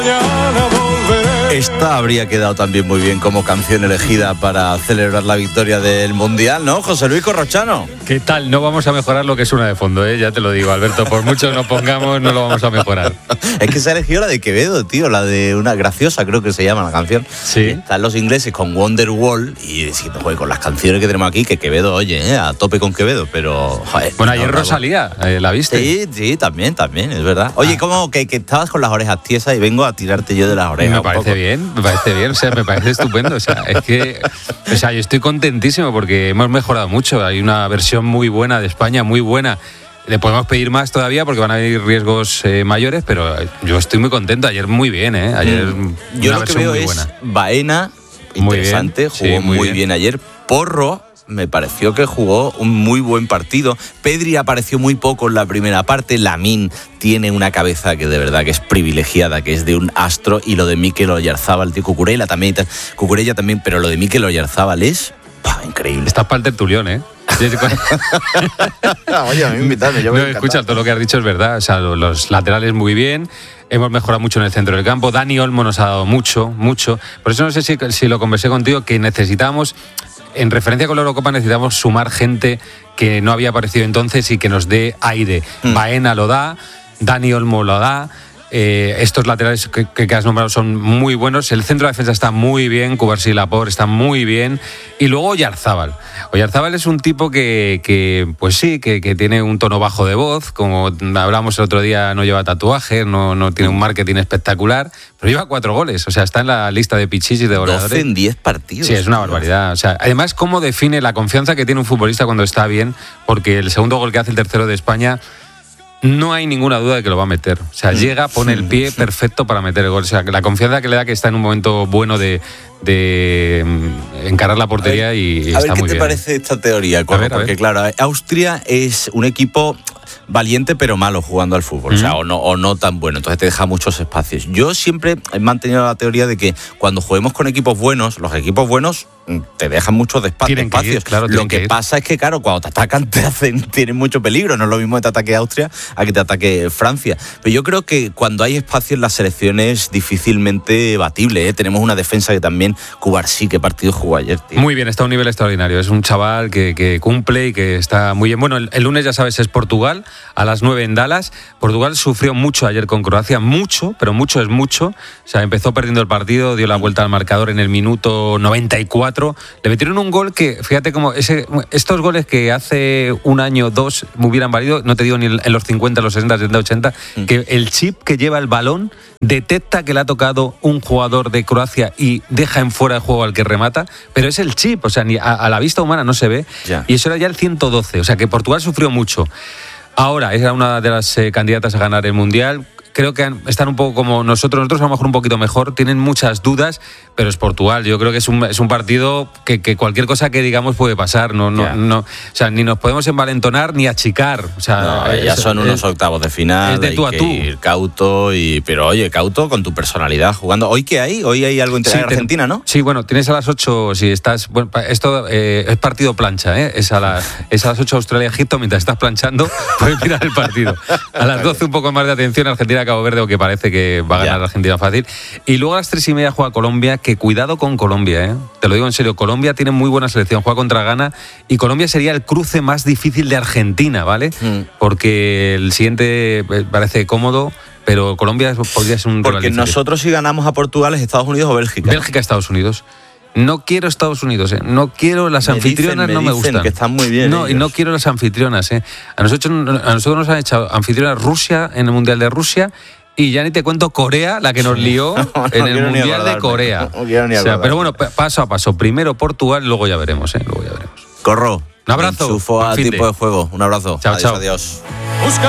Esta habría quedado también muy bien como canción elegida para celebrar la victoria del Mundial, ¿no? José Luis Corrochano. ¿Qué tal? No vamos a mejorar lo que es una de fondo, ¿eh? Ya te lo digo, Alberto. Por mucho nos pongamos, no lo vamos a mejorar. Es que se ha elegido la de Quevedo, tío. La de una graciosa, creo que se llama la canción. Sí. Están los ingleses con Wonderwall y diciendo, joder, con las canciones que tenemos aquí, que Quevedo, oye, a tope con Quevedo, pero... Joder, bueno, ayer Rosalía, ¿la viste? Sí, también, es verdad. Oye, como que estabas con las orejas tiesas y vengo a tirarte yo de las orejas. Me parece bien, o sea, me parece estupendo. O sea, es que, o sea, yo estoy contentísimo porque hemos mejorado mucho. Hay una versión muy buena de España, muy buena. Le podemos pedir más todavía porque van a haber riesgos mayores, pero yo estoy muy contento. Ayer muy bien, ¿eh? Ayer yo lo que veo es buena. Baena, interesante, jugó muy bien ayer. Porro, me pareció que jugó un muy buen partido. Pedri apareció muy poco en la primera parte. Lamine tiene una cabeza que de verdad que es privilegiada, que es de un astro. Y lo de Mikel Oyarzabal, tío, Cucurella también, pero lo de Mikel Oyarzabal es increíble. Estás para el tertulión, ¿eh? Oye, a mí invítame, yo me escucha, todo lo que has dicho es verdad. O sea, los laterales muy bien. Hemos mejorado mucho en el centro del campo. Dani Olmo nos ha dado mucho. Por eso no sé si lo conversé contigo, que necesitamos... En referencia con la Eurocopa necesitamos sumar gente que no había aparecido entonces y que nos dé aire. Baena lo da, Dani Olmo lo da. Estos laterales que has nombrado son muy buenos. El centro de defensa está muy bien. Cubarsí y Laporte está muy bien. Y luego Oyarzabal. Oyarzabal es un tipo que pues sí, que tiene un tono bajo de voz. Como hablamos el otro día, no lleva tatuajes, no tiene un marketing espectacular. Pero lleva 4 goles. O sea, está en la lista de pichichis de goleadores. 12 en 10 partidos. Sí, es una barbaridad. O sea, además, cómo define la confianza que tiene un futbolista cuando está bien. Porque el segundo gol que hace el tercero de España... No hay ninguna duda de que lo va a meter. O sea, llega, pone el pie perfecto para meter el gol. O sea, la confianza que le da que está en un momento bueno de encarar la portería y está muy bien. A ver, ¿qué te parece esta teoría? Porque claro, Austria es un equipo valiente pero malo jugando al fútbol, o sea, o no tan bueno, entonces te deja muchos espacios. Yo siempre he mantenido la teoría de que cuando juguemos con equipos buenos, los equipos buenos te dejan muchos espacios. Claro, lo que pasa es que, claro, cuando te atacan tienen mucho peligro. No es lo mismo que te ataque Austria a que te ataque Francia. Pero yo creo que cuando hay espacio en las selecciones es difícilmente batible, ¿eh? Tenemos una defensa que también, Cubarsí, qué partido jugó ayer, tío. Muy bien, está a un nivel extraordinario. Es un chaval que cumple y que está muy bien. Bueno, el lunes, ya sabes, es Portugal, a las 9 en Dallas. Portugal sufrió mucho ayer con Croacia, mucho, pero mucho es mucho. O sea, empezó perdiendo el partido, dio la vuelta al marcador en el minuto 94. Le metieron un gol que, fíjate cómo estos goles que hace un año, 2 me hubieran valido, no te digo ni en los 50, los 60, 70, 80, que el chip que lleva el balón detecta que le ha tocado un jugador de Croacia y deja en fuera de juego al que remata, pero es el chip, o sea, ni a la vista humana no se ve, y eso era ya el 112, o sea que Portugal sufrió mucho. Ahora, era una de las candidatas a ganar el Mundial. Creo que están un poco como nosotros a lo mejor un poquito mejor, tienen muchas dudas, pero es Portugal. Yo creo que es un partido que cualquier cosa que digamos puede pasar. No, o sea, ni nos podemos envalentonar ni achicar. O sea, ya son unos octavos de final. Es de tú a tú. Ir cauto, pero oye, cauto con tu personalidad jugando. ¿Hoy qué hay? Hoy hay algo en Argentina, ¿no? Sí, bueno, tienes a las 8, si estás... Bueno, esto es partido plancha, ¿eh? Es a las 8 Australia-Egipto, mientras estás planchando, puedes mirar el partido. A las 12 un poco más de atención, Argentina Cabo Verde, que parece que va a ganar Argentina fácil. Y luego a las 3:30 juega Colombia, que cuidado con Colombia, ¿eh? Te lo digo en serio, Colombia tiene muy buena selección, juega contra Ghana y Colombia sería el cruce más difícil de Argentina, ¿vale? Porque el siguiente parece cómodo, pero Colombia podría ser un rival porque difícil. Nosotros si ganamos a Portugal es Estados Unidos o Bélgica. Bélgica, Estados Unidos. No quiero Estados Unidos, no quiero las anfitrionas, no me gustan. Que están muy bien. No, ellos. Y no quiero las anfitrionas. A nosotros nos han echado anfitrionas Rusia en el Mundial de Rusia. Y ya ni te cuento Corea, la que nos lió en el Mundial de Corea. Pero bueno, paso a paso. Primero Portugal, luego ya veremos. Luego ya veremos. Corro. Un abrazo. Enchufo a tiempo de juego. Un abrazo. Chao. Adiós.